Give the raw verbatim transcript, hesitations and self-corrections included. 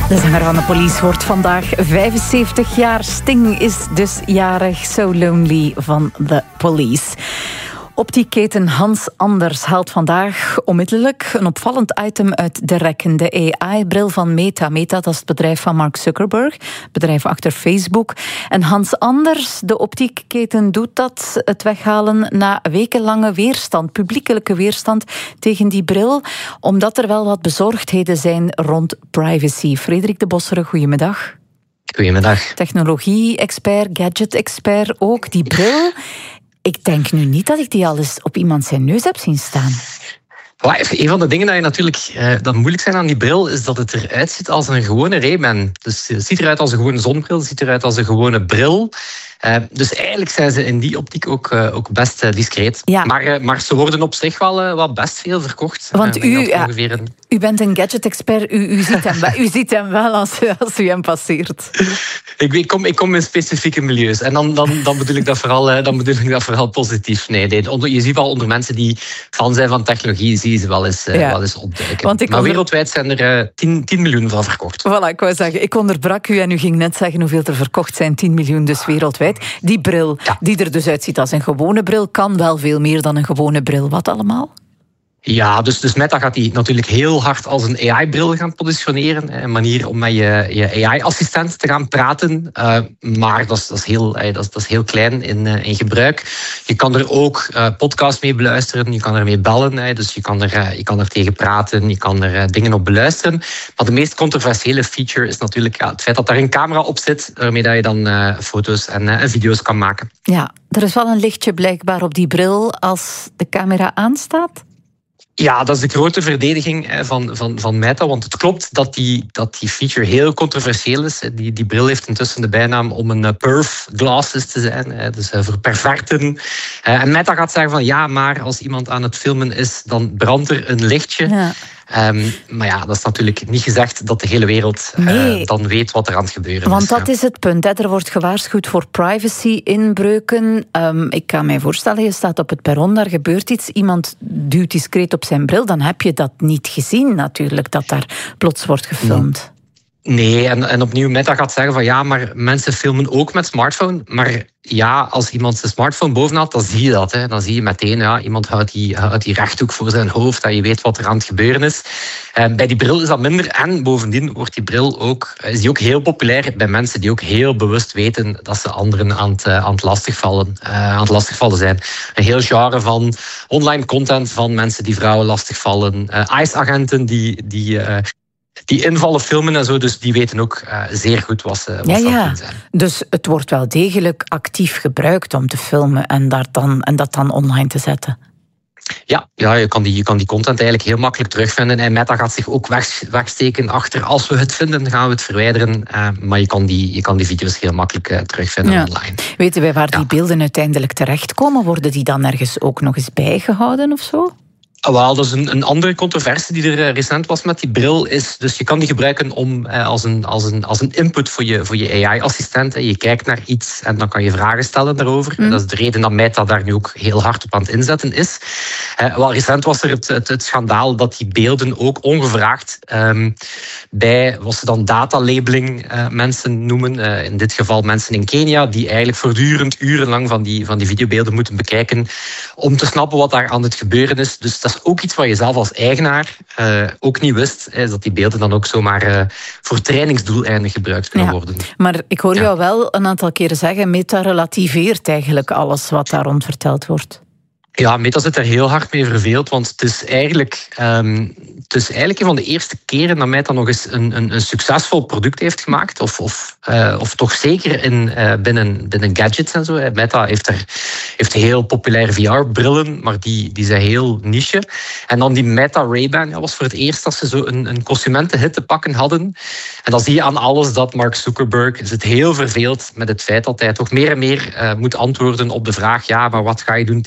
De zanger van de Police wordt vandaag vijfenzeventig jaar. Sting is dus jarig. So Lonely van The Police. Optiekketen Hans Anders haalt vandaag onmiddellijk een opvallend item uit de rekken. De A I-bril van Meta. Meta, dat is het bedrijf van Mark Zuckerberg, bedrijf achter Facebook. En Hans Anders, de optiekketen, doet dat, het weghalen na wekenlange weerstand, publiekelijke weerstand tegen die bril, omdat er wel wat bezorgdheden zijn rond privacy. Frederik de Bossere, goedemiddag. Goedemiddag. Technologie-expert, gadget-expert ook. Die bril, ik denk nu niet dat ik die al eens op iemand zijn neus heb zien staan. Een van de dingen dat je natuurlijk uh, dat moeilijk zijn aan die bril is dat het eruit ziet als een gewone Ray-Ban. Dus het ziet eruit als een gewone zonnebril, het ziet eruit als een gewone bril. Uh, dus eigenlijk zijn ze in die optiek ook, uh, ook best uh, discreet. Ja. Maar, uh, maar ze worden op zich wel, uh, wel best veel verkocht. Want uh, u, ja, een... u bent een gadget-expert, u, u, ziet hem wel, u ziet hem wel als, als u hem passeert. Ik, ik, kom, ik kom in specifieke milieus en dan, dan, dan, bedoel ik dat vooral, uh, dan bedoel ik dat vooral positief. Nee, nee, onder, je ziet wel onder mensen die fan zijn van technologie, zie je ze wel eens, uh, ja. wel eens opduiken. Maar onder... wereldwijd zijn er uh, tien miljoen van verkocht. Voilà, ik wou zeggen, ik onderbrak u en u ging net zeggen hoeveel er verkocht zijn. tien miljoen dus wereldwijd. Die bril, ja. die er dus uitziet als een gewone bril, kan wel veel meer dan een gewone bril. Wat allemaal? Ja, dus, dus Meta gaat die natuurlijk heel hard als een A I-bril gaan positioneren. Een manier om met je, je A I-assistent te gaan praten. Uh, maar dat is, dat, is heel, dat, is, dat is heel klein in, uh, in gebruik. Je kan er ook uh, podcasts mee beluisteren. Je kan ermee bellen. Hè, dus je kan, er, uh, je kan er tegen praten. Je kan er uh, dingen op beluisteren. Maar de meest controversiële feature is natuurlijk ja, het feit dat daar een camera op zit. Waarmee dat je dan uh, foto's en uh, video's kan maken. Ja, er is wel een lichtje blijkbaar op die bril als de camera aanstaat. Ja, dat is de grote verdediging van, van, van Meta. Want het klopt dat die, dat die feature heel controversieel is. Die, die bril heeft intussen de bijnaam om een perf glasses te zijn. Dus voor perverten. En Meta gaat zeggen van ja, maar als iemand aan het filmen is, dan brandt er een lichtje. Ja. Um, maar ja, dat is natuurlijk niet gezegd dat de hele wereld nee. uh, dan weet wat er aan het gebeuren Want is. Want dat ja. is het punt. Hè. Er wordt gewaarschuwd voor privacy-inbreuken. Um, ik kan mij voorstellen, je staat op het perron, daar gebeurt iets. Iemand duwt discreet op zijn bril. Dan heb je dat niet gezien natuurlijk, dat daar plots wordt gefilmd. Nee, en, en opnieuw Meta gaat zeggen van ja, maar mensen filmen ook met smartphone. Maar ja, als iemand zijn smartphone bovenhaalt, dan zie je dat. Hè. Dan zie je meteen, ja, iemand houdt die, houdt die rechthoek voor zijn hoofd, dat je weet wat er aan het gebeuren is. En bij die bril is dat minder. En bovendien wordt die bril ook, is die ook heel populair bij mensen die ook heel bewust weten dat ze anderen aan het, aan het, lastigvallen, uh, aan het lastigvallen zijn. Een heel genre van online content van mensen die vrouwen lastigvallen. Uh, I C E-agenten die... die uh, Die invallen filmen en zo, dus die weten ook uh, zeer goed wat ze, wat ja, ze ja. zijn. Dus het wordt wel degelijk actief gebruikt om te filmen en, daar dan, en dat dan online te zetten. Ja, ja je, kan die, je kan die content eigenlijk heel makkelijk terugvinden. En Meta gaat zich ook weg, wegsteken achter als we het vinden, gaan we het verwijderen. Uh, maar je kan, die, je kan die video's heel makkelijk uh, terugvinden ja. online. Weten wij waar ja. die beelden uiteindelijk terechtkomen? Worden die dan ergens ook nog eens bijgehouden of zo? Ah, wel, dat is een, een andere controversie die er uh, recent was met die bril. Is, dus je kan die gebruiken om, uh, als, een, als, een, als een input voor je, voor je A I-assistent. Je kijkt naar iets en dan kan je vragen stellen daarover. Mm. Dat is de reden dat Meta daar nu ook heel hard op aan het inzetten is. Uh, wel, recent was er het, het, het schandaal dat die beelden ook ongevraagd um, bij wat ze dan datalabeling uh, mensen noemen. Uh, in dit geval mensen in Kenia die eigenlijk voortdurend urenlang van die, van die videobeelden moeten bekijken om te snappen wat daar aan het gebeuren is. Dus dat is ook iets wat je zelf als eigenaar uh, ook niet wist, is dat die beelden dan ook zomaar uh, voor trainingsdoeleinden gebruikt kunnen ja, worden. Maar ik hoor ja. jou wel een aantal keren zeggen, Meta relativeert eigenlijk alles wat daar rond verteld wordt. Ja, Meta zit er heel hard mee verveeld, want het is eigenlijk, um, het is eigenlijk een van de eerste keren dat Meta nog eens een, een, een succesvol product heeft gemaakt. Of, of, uh, of toch zeker in, uh, binnen, binnen gadgets en zo. Meta heeft, er, heeft heel populaire V R-brillen, maar die, die zijn heel niche. En dan die Meta Ray-Ban ja, was voor het eerst dat ze zo een, een consumentenhit te pakken hadden. En dan zie je aan alles dat Mark Zuckerberg zit heel verveeld met het feit dat hij toch meer en meer uh, moet antwoorden op de vraag, ja, maar wat ga je doen